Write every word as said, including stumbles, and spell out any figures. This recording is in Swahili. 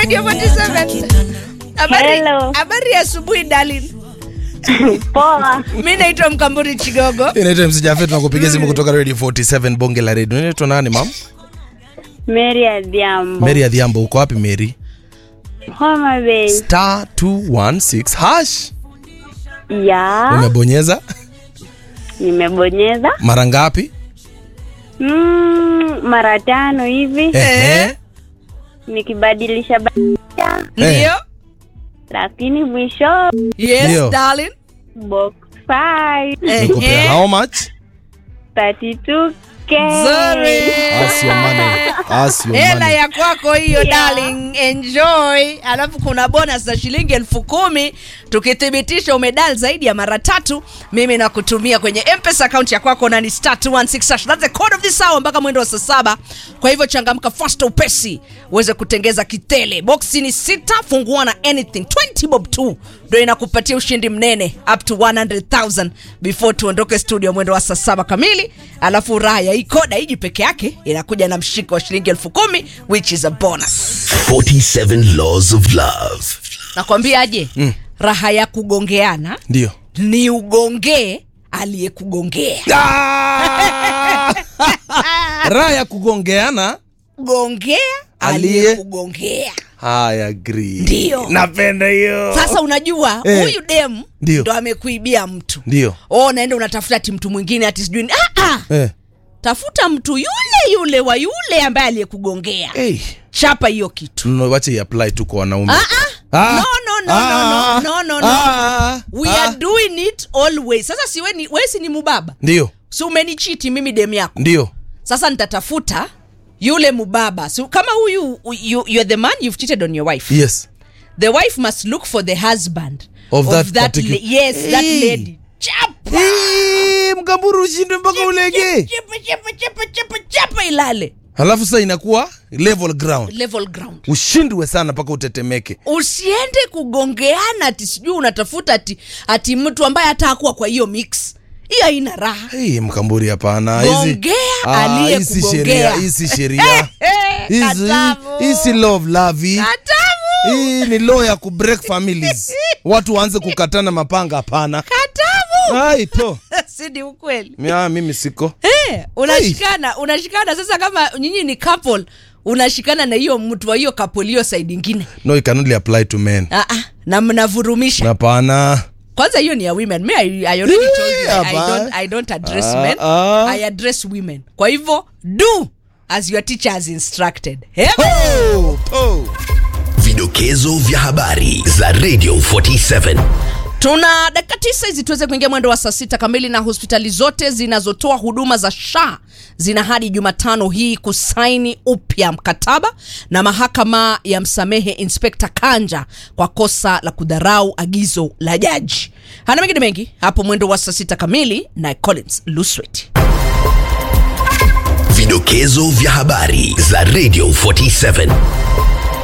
Radio forty-seven. Habari, habari ya asubuhi darling. Poa. Mimi naitwa Mkamburi Chigogo. Inaitwa M C Jafet, tunakupigia simu kutoka Radio forty-seven bonge la radio. Unaitwa nani mam? Mary Adhiambo. Mary Adhiambo, uko wapi Mary? Homa Bay. Star two one six hash. Ya. Umebonyeza? Nimebonyeza. Mara ngapi? Mm, mara tano hivi. Eh. Nikibadilisha badilisha. Ndio. Lakini mwisho. Yes, Ndio. darling. Box five. Nikupea how much? thirty-two K. Sorry. Ask your money. Ask your Hela money. ya kwako hiyo, Yeah. darling. Enjoy. Alafu kuna bonus za shilingi elfu kumi tukithibitisha umedal zaidi ya mara tatu. Mimi nakutumia kwenye M-Pesa account ya kwako na ni star two one six hash. That's the code of this hour mpaka mwendo wa saa saba. Kwa hivyo changamka fast upesi uweze kutengeza kitele. Boxi ni sita, fungua na anything. twenty bob tu ndio inakupatia ushindi mnene up to one hundred thousand before tuondoke studio mwendo wa saa saba kamili. Alafu raha ya hii koda hiji peke yake inakuja na mshiko wa shilingi elfu kumi which is a bonus. forty-seven Laws of Love. Nakwambia aje, mm. raha ya kugongeana Ndio. ni ugongee aliyekugongea. Ah! Raha ya kugongeana, Gongea Aliye- aliyekugongea. I agree. Ndio. Napenda hiyo. Sasa unajua Eh. huyu dem Ndio. ndo amekuibia mtu. Ndio. Oh, naenda unatafuta ati mtu mwingine ati sijui ni- ah ah. Eh. Tafuta mtu yule yule wa yule ambaye aliyekugongea. Hey. Chapa hiyo kitu. No, wacha i-apply tu kwa wanaume. Ah ah. Ah. No no no Ah. no no no no. Ah. We Ah. are doing it always. Sasa si wewe ni wewe si ni mubaba. Ndio. Si umenichiti mimi dem yako. Ndio. Sasa nitatafuta yule mubaba. So kama huyu you, you're the man, you've cheated on your wife. Yes. The wife must look for the husband Of that particular- la- yes, that Hey. lady. Chapa. Hey, Mkamburu ushinde mpaka ulege. Chapa chapa chapa chapa chapa ilale. Halafu sasa inakuwa level ground. Level ground. Ushindwe sana mpaka utetemeke. Usiende kugongeana ati sijui unatafuta ati ati mtu ambaye hata hakuwa kwa hiyo mix. Hiyo haina raha. Hey, Mkamburi hapana. Gongea aliye hizi kugongea. sheria, hizi sheria. Hizi Katamu. hizi love lavi. Katamu. Hii ni law ya ku break families. Watu waanze kukatana mapanga hapana. Katamu. Hai to. Sidi ukweli. Mia mimi siko. Eh, unashikana, unashikana sasa kama nyinyi ni couple, unashikana na hiyo mtu wa hiyo couple hiyo side nyingine. No, it can only apply to men. Ah ah, na mnavurumisha. Hapana. Kwanza hiyo ni ya women. Me I, I already Yeah, told you I, I but- don't I don't address Ah, men. ah. I address women. Kwa hivyo do as your teacher has instructed. Hebo. Oh, oh. Vidokezo vya habari za Radio forty-seven. Tuna dakika tisa hizi tuweze kuingia mwendo wa saa sita kamili, na hospitali zote zinazotoa huduma za S H A zina hadi Jumatano hii kusaini upya mkataba na mahakama ya msamehe Inspector Kanja kwa kosa la kudharau agizo la jaji. Hana mengine mengi hapo mwendo wa saa sita kamili na Collins Luswet. Vidokezo vya habari za Radio forty-seven.